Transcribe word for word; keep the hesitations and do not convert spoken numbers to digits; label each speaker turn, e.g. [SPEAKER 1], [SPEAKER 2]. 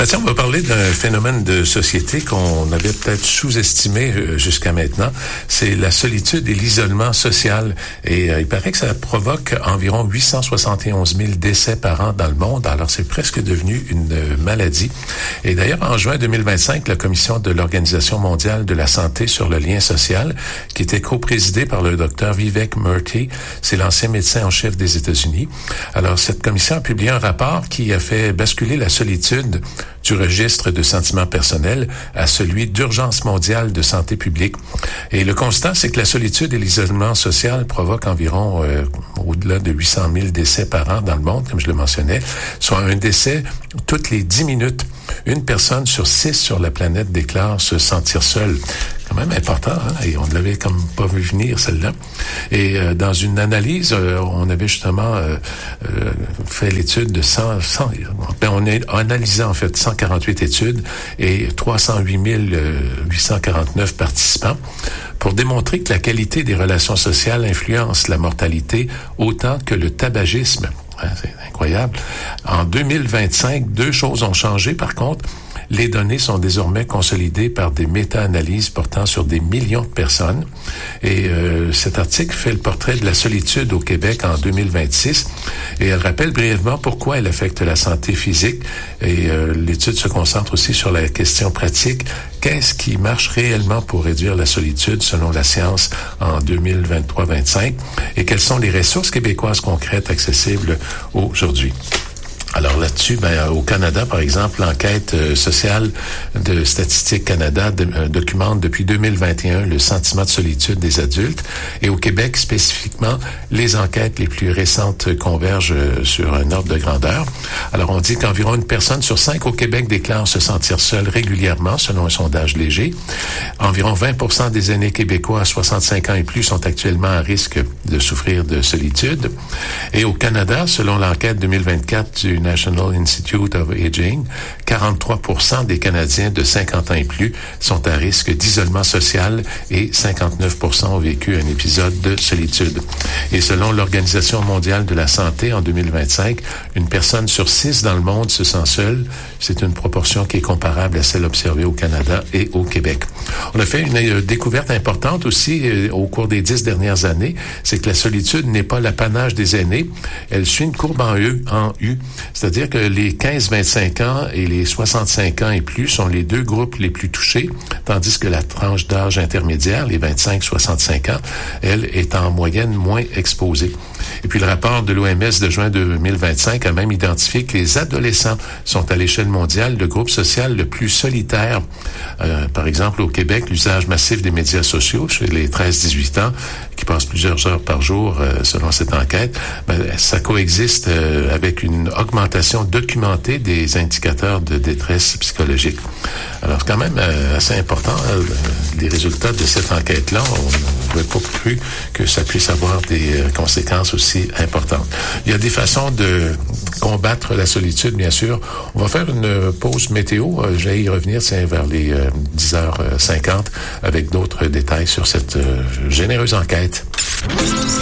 [SPEAKER 1] Ben, tiens, on va parler d'un phénomène de société qu'on avait peut-être sous-estimé jusqu'à maintenant. C'est la solitude et l'isolement social. Et euh, il paraît que ça provoque environ huit cent soixante et onze mille décès par an dans le monde. Alors, c'est presque devenu une maladie. Et d'ailleurs, en juin deux mille vingt-cinq, la Commission de l'Organisation mondiale de la santé sur le lien social, qui était co-présidée par le docteur Vivek Murthy, c'est l'ancien médecin en chef des États-Unis. Alors, cette commission a publié un rapport qui a fait basculer la solitude du registre de sentiments personnels à celui d'urgence mondiale de santé publique. Et le constat, c'est que la solitude et l'isolement social provoquent environ euh, au-delà de huit cent mille décès par an dans le monde, comme je le mentionnais, soit un décès toutes les dix minutes. Une personne sur six sur la planète déclare se sentir seule. Quand même important, hein? Et on ne l'avait comme pas vu venir, celle-là. Et euh, dans une analyse, euh, on avait justement euh, euh, fait l'étude de cent, cent ben on a analysé en fait cent quarante-huit études et trois cent huit mille huit cent quarante-neuf participants pour démontrer que la qualité des relations sociales influence la mortalité autant que le tabagisme. C'est incroyable. En deux mille vingt-cinq, deux choses ont changé par contre. Les données sont désormais consolidées par des méta-analyses portant sur des millions de personnes. Et euh, cet article fait le portrait de la solitude au Québec en deux mille vingt-six. Et elle rappelle brièvement pourquoi elle affecte la santé physique. Et euh, l'étude se concentre aussi sur la question pratique. Qu'est-ce qui marche réellement pour réduire la solitude selon la science en deux mille vingt-trois vingt-cinq? Et quelles sont les ressources québécoises concrètes accessibles aujourd'hui? Alors là-dessus, ben, au Canada, par exemple, l'enquête euh, sociale de Statistique Canada de, euh, documente depuis deux mille vingt et un le sentiment de solitude des adultes. Et au Québec, spécifiquement, les enquêtes les plus récentes convergent euh, sur un ordre de grandeur. Alors, on dit qu'environ une personne sur cinq au Québec déclare se sentir seule régulièrement, selon un sondage léger. Environ vingt pour cent des aînés québécois à soixante-cinq ans et plus sont actuellement à risque de souffrir de solitude. Et au Canada, selon l'enquête deux mille vingt-quatre du National Institute of Aging, quarante-trois pour cent des Canadiens de cinquante ans et plus sont à risque d'isolement social et cinquante-neuf pour cent ont vécu un épisode de solitude. Et selon l'Organisation mondiale de la santé, en deux mille vingt-cinq, une personne sur six dans le monde se sent seule. C'est une proportion qui est comparable à celle observée au Canada et au Québec. On a fait une euh, découverte importante aussi euh, au cours des dix dernières années, c'est que la solitude n'est pas l'apanage des aînés. Elle suit une courbe en U, en U. C'est-à-dire que les quinze à vingt-cinq ans et les soixante-cinq ans et plus sont les deux groupes les plus touchés, tandis que la tranche d'âge intermédiaire, les vingt-cinq à soixante-cinq ans, elle est en moyenne moins exposée. Et puis le rapport de l'O M S de juin deux mille vingt-cinq a même identifié que les adolescents sont à l'échelle mondiale le groupe social le plus solitaire. Euh, par exemple, au Québec, l'usage massif des médias sociaux chez les treize à dix-huit ans, qui passent plusieurs heures par jour, euh, selon cette enquête, ben, ça coexiste euh, avec une augmentation documentée des indicateurs de détresse psychologique. Alors, c'est quand même euh, assez important, euh, les résultats de cette enquête-là. On n'aurait pas cru que ça puisse avoir des euh, conséquences aussi importantes. Il y a des façons de combattre la solitude, bien sûr. On va faire une pause météo. Euh, je vais y revenir, c'est vers les euh, dix heures cinquante avec d'autres détails sur cette euh, généreuse enquête.